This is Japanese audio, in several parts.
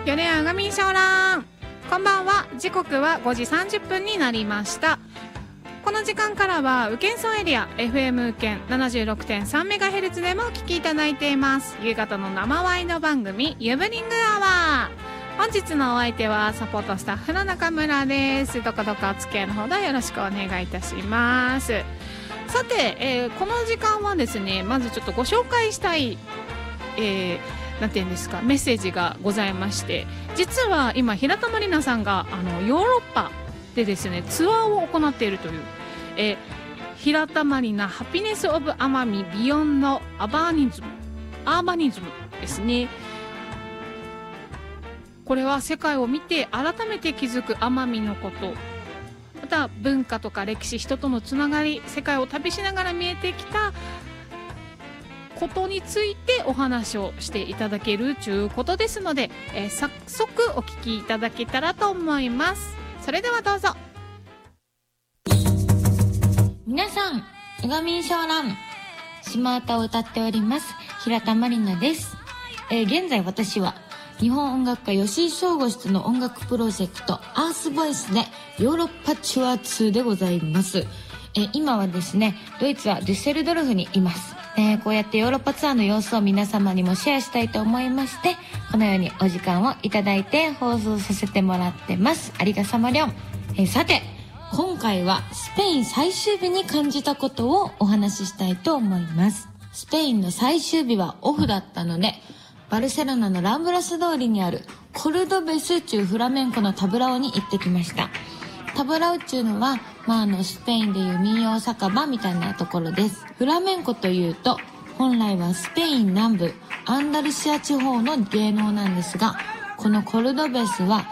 よれあがみんしょうらん。こんばんは。時刻は5時30分になりました。この時間からは宇検村エリア FM 宇検 76.3MHz でもお聞きいただいています。夕方の生ワイド番組ユブリングアワー。本日のお相手はサポートスタッフの中村です。どこどこお付き合いのほどよろしくお願いいたします。さて、この時間はですね、まずちょっとご紹介したい、なんていうんですか、メッセージがございまして、実は今平田真里奈さんがヨーロッパでですねツアーを行っているという、平田真里奈ハピネスオブ奄美ビヨンドアーバニズムですね。これは世界を見て改めて気づく奄美のこと、また文化とか歴史、人とのつながり、世界を旅しながら見えてきたことについてお話をしていただけるということですので、早速お聞きいただけたらと思います。それではどうぞ。 皆さん、うがみんしょうらん、島唄を歌っております平田真里奈です。現在私は日本音楽家吉井翔吾室の音楽プロジェクトアースボイスでヨーロッパツアー2でございます。今はですねドイツはデュッセルドルフにいます。こうやってヨーロッパツアーの様子を皆様にもシェアしたいと思いまして、このようにお時間をいただいて放送させてもらってます。ありがさまりょん。さて今回はスペイン最終日に感じたことをお話ししたいと思います。スペインの最終日はオフだったので、バルセロナのランブラス通りにあるコルドベス中フラメンコのタブラオに行ってきました。タブラオっていうのは、スペインでいう民謡酒場みたいなところです。フラメンコというと本来はスペイン南部アンダルシア地方の芸能なんですが、このコルドベスは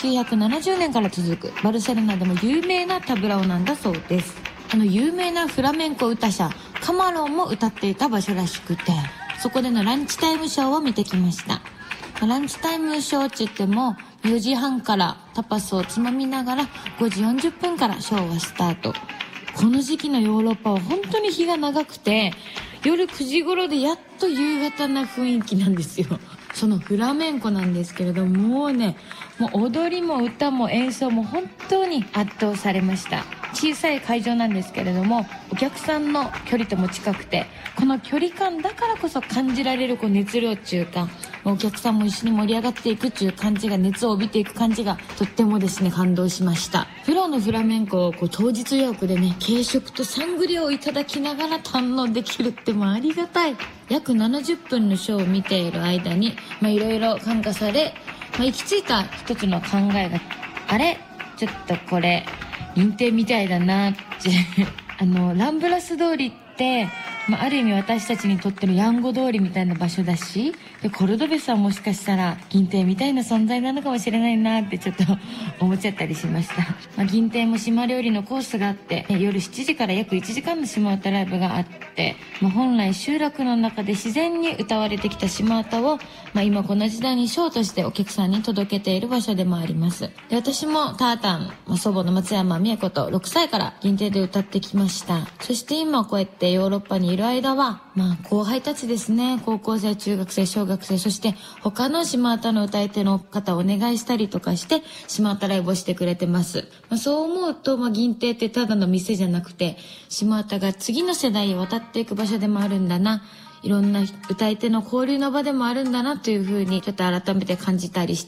1970年から続くバルセロナでも有名なタブラオなんだそうです。有名なフラメンコ歌者カマロンも歌っていた場所らしくて、そこでのランチタイムショーを見てきました。ランチタイムショーって言っても4時半からタパスをつまみながら5時40分からショーはスタート。この時期のヨーロッパは本当に日が長くて、夜9時頃でやっと夕方な雰囲気なんですよ。そのフラメンコなんですけれども、もう踊りも歌も演奏も本当に圧倒されました。小さい会場なんですけれども、お客さんの距離とも近くて、この距離感だからこそ感じられる熱量っていうか、お客さんも一緒に盛り上がっていくっていう感じが、熱を帯びていく感じがとってもですね感動しました。プロのフラメンコを当日予約でね、軽食とサングリアをいただきながら堪能できるってもありがたい。約70分のショーを見ている間にいろいろ感化され、行き着いた一つの考えが、あれちょっとこれ認定みたいだなってランブラス通りってある意味私たちにとってのヤンゴ通りみたいな場所だし、でコルドベスはもしかしたら銀亭みたいな存在なのかもしれないなってちょっと思っちゃったりしました。銀亭も島料理のコースがあって、夜7時から約1時間の島唄ライブがあって、本来集落の中で自然に歌われてきた島唄を、今この時代にショーとしてお客さんに届けている場所でもあります。で私もタータン、祖母の松山美恵子と6歳から銀亭で歌ってきました。そして今こうやってヨーロッパにいる間は、後輩たちですね、高校生、中学生、小学生、そして他の島唄の歌い手の方をお願いしたりとかして島唄ライブをしてくれてます。そう思うと、銀亭ってただの店じゃなくて、島唄が次の世代へ渡っていく場所でもあるんだな、いろんな歌い手の交流の場でもあるんだなというふうにちょっと改めて感じたりし